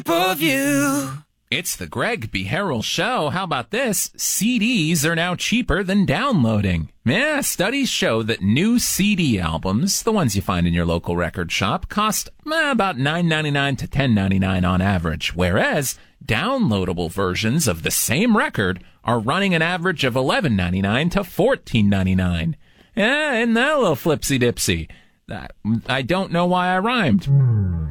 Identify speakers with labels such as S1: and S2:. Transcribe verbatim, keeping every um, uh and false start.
S1: shape of you.
S2: It's the Greg B. Harrell Show. How about this? C Ds are now cheaper than downloading. Yeah, studies show that new C D albums, the ones you find in your local record shop, cost eh, about nine ninety-nine to ten ninety-nine on average, whereas downloadable versions of the same record are running an average of eleven ninety-nine to fourteen ninety-nine. Yeah, isn't that a little flipsy-dipsy? I don't know why I rhymed.